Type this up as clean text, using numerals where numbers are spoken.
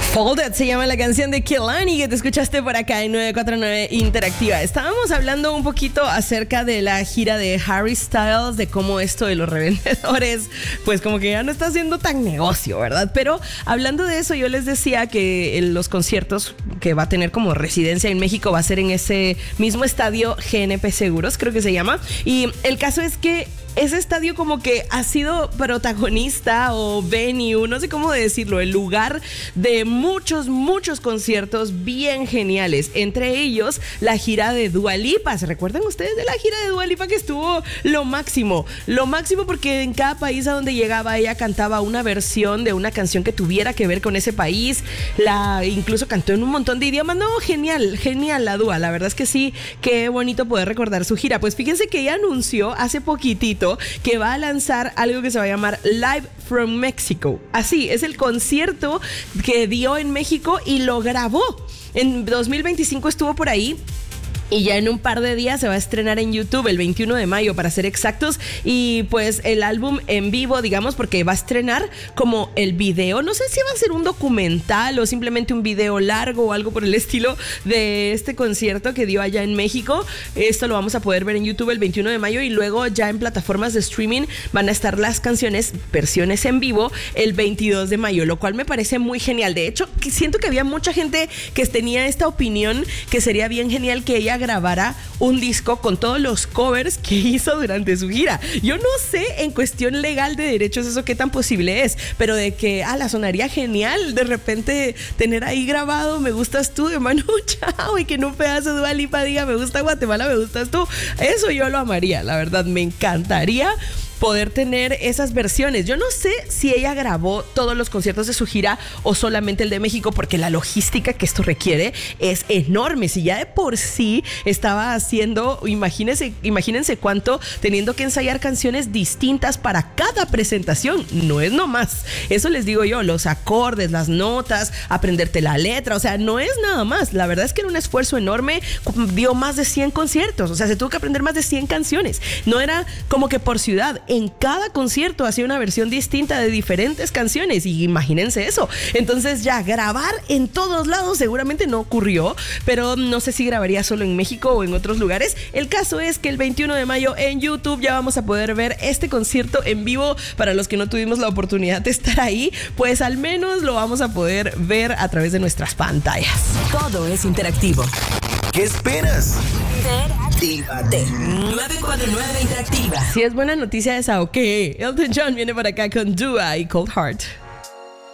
Folded se llama la canción de Kehlani que te escuchaste por acá en 949 Interactiva. Estábamos hablando un poquito acerca de la gira de Harry Styles, de cómo esto de los revendedores, pues como que ya no está siendo tan negocio, ¿verdad? Pero hablando de eso, yo les decía que los conciertos que va a tener como residencia en México va a ser en ese mismo estadio GNP Seguros, creo que se llama. Y el caso es que ese estadio como que ha sido protagonista o venue, no sé cómo decirlo, el lugar de muchos conciertos bien geniales. Entre ellos, la gira de Dua Lipa. ¿Se recuerdan ustedes de la gira de Dua Lipa que estuvo lo máximo? Lo máximo porque en cada país a donde llegaba ella cantaba una versión de una canción que tuviera que ver con ese país. Incluso cantó en un montón de idiomas. No, genial la Dua. La verdad es que sí, qué bonito poder recordar su gira. Pues fíjense que ella anunció hace poquitito que va a lanzar algo que se va a llamar Live from Mexico. Así, es el concierto que dio en México y lo grabó. En 2025 estuvo por ahí. Y ya en un par de días se va a estrenar en YouTube, el 21 de mayo para ser exactos. Y pues el álbum en vivo, digamos, porque va a estrenar como el video. No sé si va a ser un documental o simplemente un video largo o algo por el estilo de este concierto que dio allá en México. Esto lo vamos a poder ver en YouTube el 21 de mayo y luego ya en plataformas de streaming van a estar las canciones, versiones en vivo, el 22 de mayo, lo cual me parece muy genial. De hecho, siento que había mucha gente que tenía esta opinión que sería bien genial que ella grabara un disco con todos los covers que hizo durante su gira. Yo no sé en cuestión legal de derechos eso qué tan posible es, pero de que la sonaría genial de repente tener ahí grabado Me Gustas Tú de Manu Chao y que en un pedazo de Dua Lipa diga Me gusta Guatemala, me gustas tú. Eso yo lo amaría, la verdad, me encantaría poder tener esas versiones. Yo no sé si ella grabó todos los conciertos de su gira o solamente el de México, porque la logística que esto requiere es enorme. Si ya de por sí estaba haciendo, imagínense cuánto, teniendo que ensayar canciones distintas para cada presentación. No es nomás. Eso les digo yo, los acordes, las notas, aprenderte la letra, o sea, no es nada más. La verdad es que era un esfuerzo enorme. Dio más de 100 conciertos, o sea, se tuvo que aprender más de 100 canciones. No era como que por ciudad. En cada concierto hacía una versión distinta de diferentes canciones y imagínense eso. Entonces ya grabar en todos lados seguramente no ocurrió, pero no sé si grabaría solo en México o en otros lugares. El caso es que el 21 de mayo en YouTube ya vamos a poder ver este concierto en vivo. Para los que no tuvimos la oportunidad de estar ahí, pues al menos lo vamos a poder ver a través de nuestras pantallas. Todo es interactivo. ¿Qué esperas? Interactívate. 949 Interactiva. Si es buena noticia esa, ok. Elton John viene para acá con Dua y Cold Heart.